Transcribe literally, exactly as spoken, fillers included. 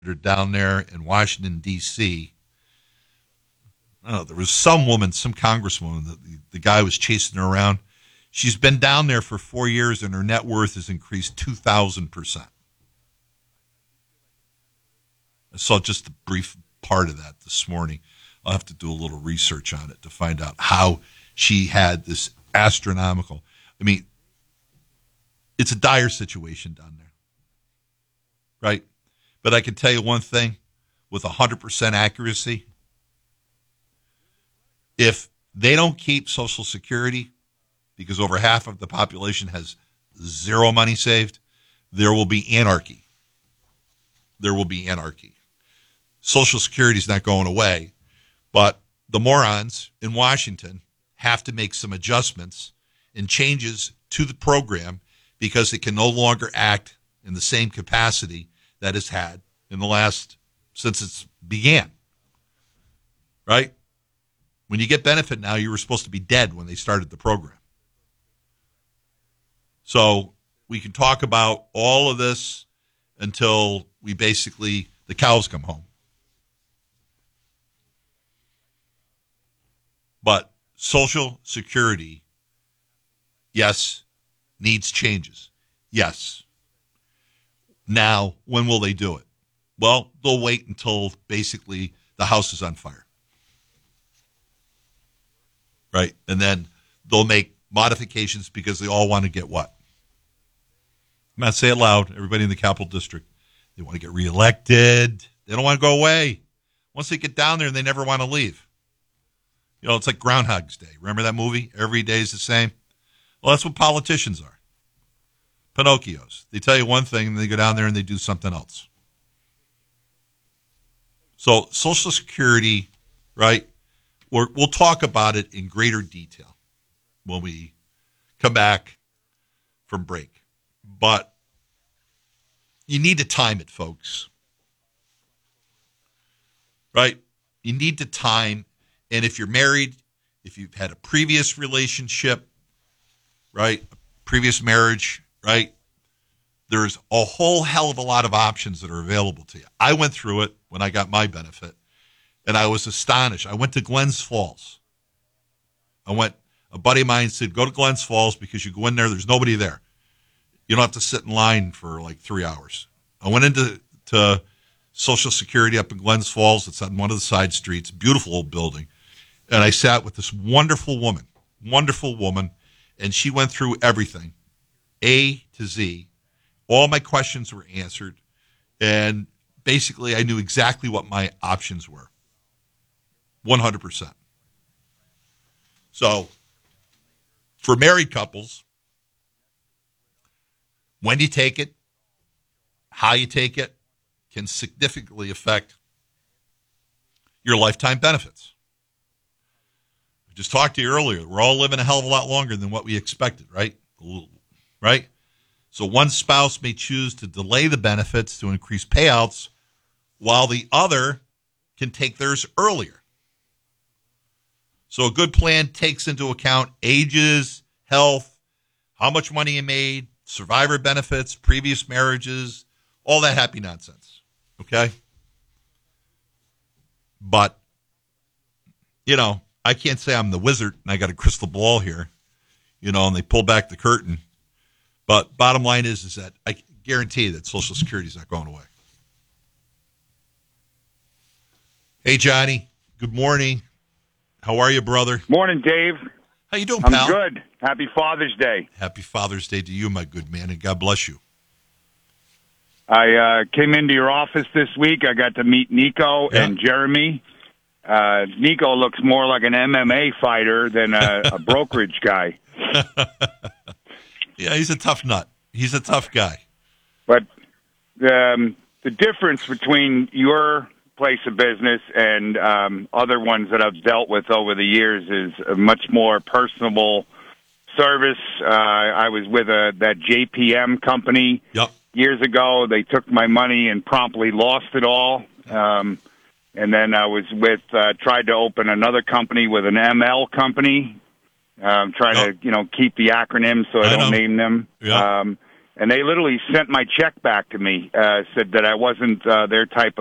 down there in Washington, D C. I don't know, there was some woman, some congresswoman, that the, the guy was chasing her around. She's been down there for four years, and her net worth has increased two thousand percent. I saw just a brief part of that this morning. I'll have to do a little research on it to find out how she had this astronomical. I mean, it's a dire situation down there, right? But I can tell you one thing with one hundred percent accuracy. If they don't keep Social Security, because over half of the population has zero money saved, there will be anarchy. There will be anarchy. Social Security is not going away, but the morons in Washington have to make some adjustments and changes to the program because it can no longer act in the same capacity that it's had in the last, since it's began, right? When you get benefit now, you were supposed to be dead when they started the program. So we can talk about all of this until we basically, the cows come home. But Social Security, yes, needs changes. Yes. Now, when will they do it? Well, they'll wait until basically the house is on fire. Right? And then they'll make modifications because they all want to get what? I'm not saying it loud. Everybody in the Capital District, they want to get reelected. They don't want to go away. Once they get down there, they never want to leave. You know, it's like Groundhog's Day. Remember that movie? Every day is the same. Well, that's what politicians are. Pinocchios. They tell you one thing, and they go down there and they do something else. So Social Security, right? We're, we'll talk about it in greater detail when we come back from break. But you need to time it, folks. Right? You need to time. And if you're married, if you've had a previous relationship, right, a previous marriage, right, there's a whole hell of a lot of options that are available to you. I went through it when I got my benefit, and I was astonished. I went to Glens Falls. I went, a buddy of mine said, go to Glens Falls because you go in there, there's nobody there. You don't have to sit in line for like three hours. I went into to Social Security up in Glens Falls. It's on one of the side streets, beautiful old building. And I sat with this wonderful woman, wonderful woman, and she went through everything, A to Z. All my questions were answered, and basically I knew exactly what my options were, one hundred percent. So for married couples, when you take it, how you take it, can significantly affect your lifetime benefits. I just talked to you earlier. We're all living a hell of a lot longer than what we expected, right? Right? So one spouse may choose to delay the benefits to increase payouts while the other can take theirs earlier. So a good plan takes into account ages, health, how much money you made, survivor benefits, previous marriages, all that happy nonsense. Okay? But, you know, I can't say I'm the wizard and I got a crystal ball here, you know, and they pull back the curtain. But bottom line is, is that I guarantee that Social Security is not going away. Hey, Johnny. Good morning. How are you, brother? Morning, Dave. How you doing, I'm pal? I'm good. Happy Father's Day. Happy Father's Day to you, my good man, and God bless you. I uh, came into your office this week. I got to meet Nico Yeah. and Jeremy. Uh, Nico looks more like an M M A fighter than a, a brokerage guy. Yeah, he's a tough nut. He's a tough guy. But um, the difference between your place of business and um, other ones that I've dealt with over the years is a much more personable service. Uh, I was with a, that J P M company Yep. years ago. They took my money and promptly lost it all. Um, and then I was with, uh, tried to open another company with an M L company. Um, trying Yep. to, you know, keep the acronym so I, I don't know. name them. Yeah. Um, and they literally sent my check back to me. Uh, said that I wasn't uh, their type of